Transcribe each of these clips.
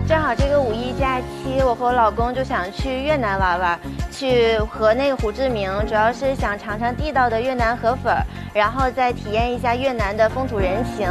正好这个五一假期，我和我老公就想去越南玩玩，去和那个胡志明，主要是想尝尝地道的越南河粉，然后再体验一下越南的风土人情。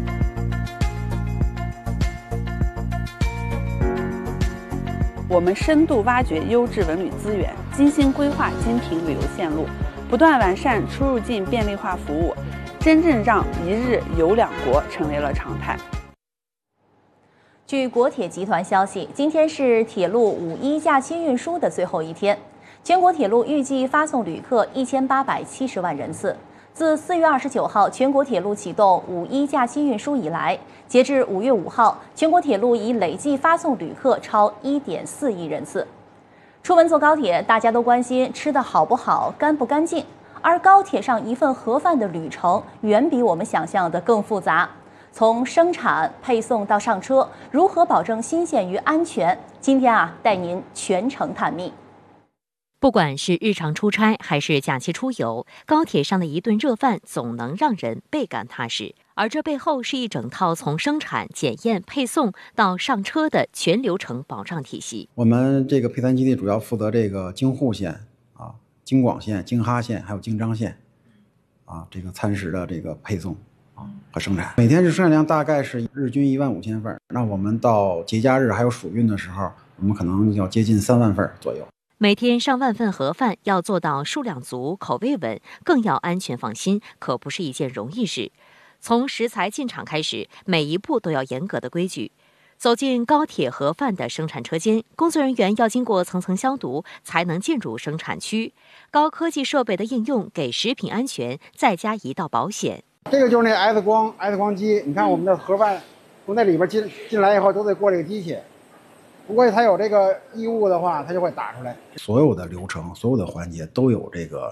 我们深度挖掘优质文旅资源，精心规划精品旅游线路，不断完善出入境便利化服务，真正让一日游两国成为了常态。 据国铁集团消息，今天是铁路五一假期运输的最后一天，全国铁路预计发送旅客1870万人次。自4月29号全国铁路启动五一假期运输以来，截至5月5号，全国铁路已累计发送旅客超1.4亿人次。出门坐高铁，大家都关心吃的好不好、干不干净，而高铁上一份盒饭的旅程远比我们想象的更复杂。从生产、配送到上车，如何保证新鲜与安全？今天带您全程探秘。 不管是日常出差还是假期出游，高铁上的一顿热饭总能让人倍感踏实。而这背后是一整套从生产、检验、配送到上车的全流程保障体系。 我们这个配餐基地主要负责这个京沪线京广线、京哈线还有京张线这个餐食的这个配送和生产，每天是生产量大概是日均15000份。那我们到节假日还有暑运的时候，我们可能要接近3万份左右。 每天上万份盒饭，要做到数量足、口味稳，更要安全放心，可不是一件容易事。从食材进场开始，每一步都要严格的规矩。走进高铁盒饭的生产车间，工作人员要经过层层消毒，才能进入生产区。高科技设备的应用，给食品安全再加一道保险。 这个就是那 X 光机，你看我们的盒饭从那里边进来以后都得过这个机器，不过它有这个异物的话，它就会打出来。 所有的流程、所有的环节都有这个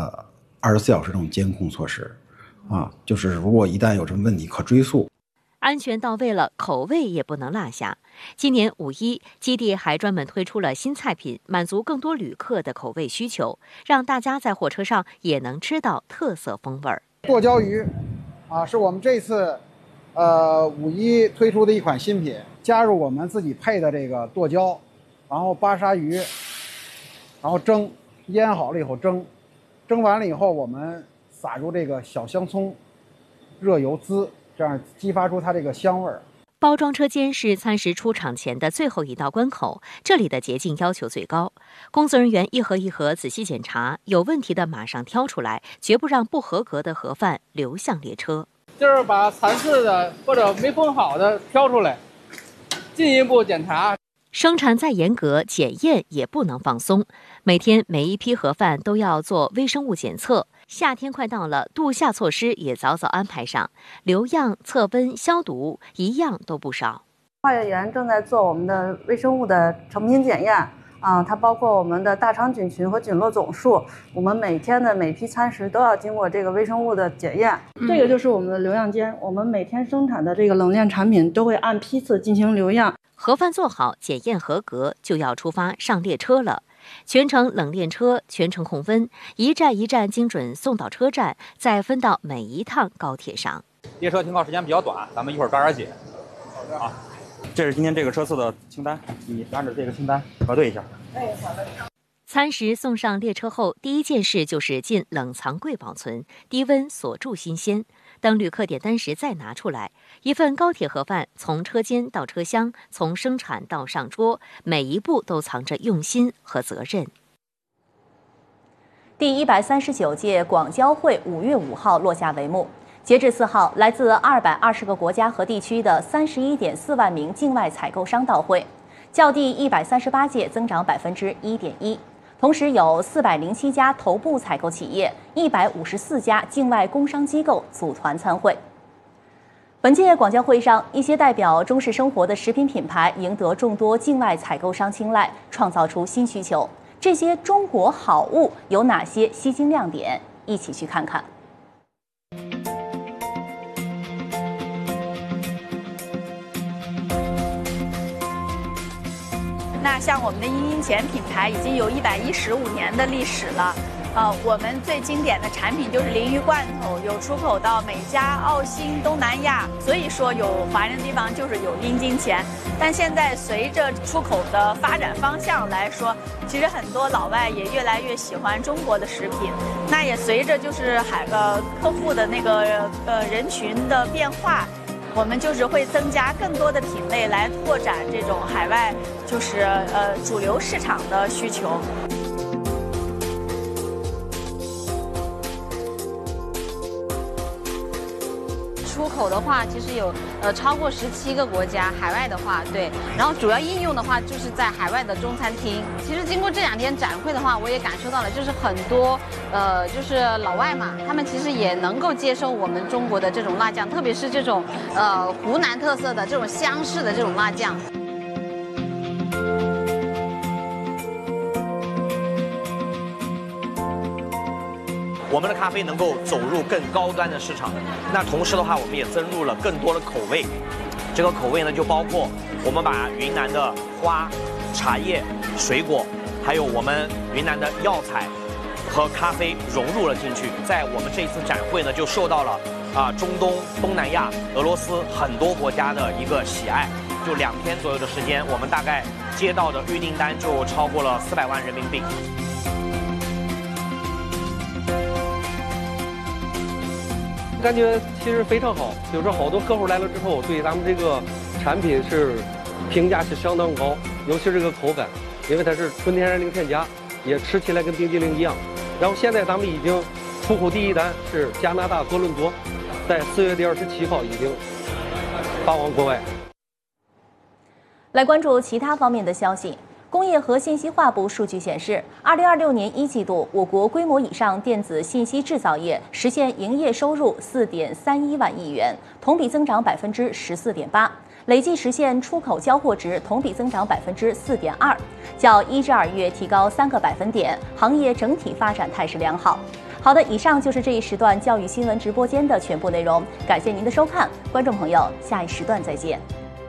24小时这种监控措施就是如果一旦有什么问题可追溯。 安全到位了，口味也不能落下。今年五一，基地还专门推出了新菜品，满足更多旅客的口味需求，让大家在火车上也能吃到特色风味。 剁椒鱼是我们这次五一推出的一款新品，加入我们自己配的这个剁椒，然后巴沙鱼，然后蒸，腌好了以后蒸完了以后，我们撒入这个小香葱、热油滋，这样激发出它这个香味儿。 包装车间是餐食出厂前的最后一道关口，这里的洁净要求最高，工作人员一盒一盒仔细检查，有问题的马上挑出来，绝不让不合格的盒饭流向列车。 就是把残次的或者没封好的挑出来，进一步检查。 生产再严格，检验也不能放松。每天每一批盒饭都要做微生物检测。夏天快到了，度夏措施也早早安排上，留样、测温、消毒，一样都不少。 化验员正在做我们的微生物的成品检验它包括我们的大肠菌群和菌落总数，我们每天的每批餐食都要经过这个微生物的检验。这个就是我们的留样间，我们每天生产的这个冷链产品都会按批次进行留样。 盒饭做好，检验合格，就要出发上列车了。全程冷链车，全程控温，一站一站精准送到车站，再分到每一趟高铁上。 列车停靠时间比较短，咱们一会儿抓点紧。好，这是今天这个车次的清单，你按照这个清单核对一下。 好的。 餐食送上列车后，第一件事就是进冷藏柜保存，低温锁住新鲜。等旅客点单时再拿出来。一份高铁盒饭从车间到车厢，从生产到上桌，每一步都藏着用心和责任。 第139届广交会5月5号落下帷幕。截至4号，来自220个国家和地区的31.4万名境外采购商到会，较第138届增长1.1%。同时有407家头部采购企业、154家境外工商机构组团参会。本届广交会上，一些代表中式生活的食品品牌赢得众多境外采购商青睐，创造出新需求。这些中国好物有哪些吸睛亮点？一起去看看。 那像我们的茵茵泉品牌已经有115年的历史了， 我们最经典的产品就是鲮鱼罐头，有出口到美加、澳新、东南亚，所以说有华人的地方就是有阴金钱。但现在随着出口的发展方向来说，其实很多老外也越来越喜欢中国的食品。那也随着就是客户的那个人群的变化，我们就是会增加更多的品类来拓展这种海外就是主流市场的需求。 出口的话，其实有超过17个国家，海外的话对，然后主要应用的话就是在海外的中餐厅。其实经过这2天展会的话，我也感受到了，就是很多就是老外嘛，他们其实也能够接受我们中国的这种辣酱，特别是这种湖南特色的这种湘式的这种辣酱。 我们的咖啡能够走入更高端的市场，那同时的话，我们也增入了更多的口味。这个口味呢，就包括我们把云南的花、茶叶、水果，还有我们云南的药材和咖啡融入了进去。在我们这一次展会呢，就受到了中东、东南亚、俄罗斯很多国家的一个喜爱。就2天左右的时间，我们大概接到的预订单就超过了400万人民币。 感觉其实非常好，就是好多客户来了之后，对咱们这个产品是评价是相当高，尤其是这个口感，因为它是纯天然零添加，也吃起来跟冰激凌一样。然后现在咱们已经出口第1单是加拿大多伦多，在4月27号已经发往国外。 来关注其他方面的消息。工业和信息化部数据显示，2026年1季度，我国规模以上电子信息制造业实现营业收入4.31万亿元，同比增长14.8%，累计实现出口交货值同比增长4.2%，较1至2月提高3个百分点，行业整体发展态势良好。好的，以上就是这一时段教育新闻直播间的全部内容，感谢您的收看，观众朋友，下一时段再见。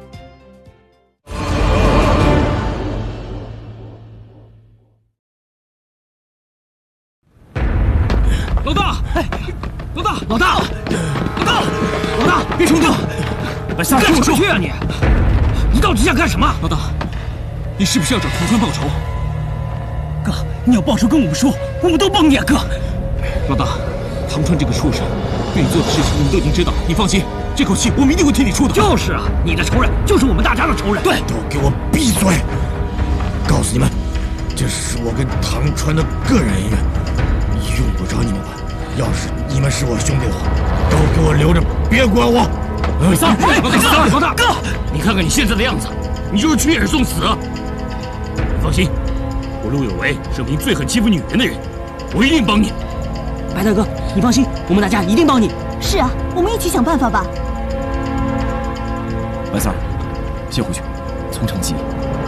老大，老大，老大，老大，老大，别冲动！干什么去啊你？你到底想干什么？老大，你是不是要找唐川报仇？哥，你要报仇跟我们说，我们都帮你啊！哥，老大，唐川这个畜生对你做的事情我们都已经知道，你放心，这口气我们一定会替你出的。就是啊，你的仇人就是我们大家的仇人。对， 都给我闭嘴！告诉你们，这是我跟唐川的个人恩怨，用不着你们管。要是你们是我兄弟的话，都给我留着，别管我。 魏三，老大，哥，你看看你现在的样子，你就是屈眼送死。你放心，我陆有为是名最狠欺负女人的人，我一定帮你。 白大哥，你放心，我们大家一定帮你。是啊，我们一起想办法吧。 白三，先回去，从长计议。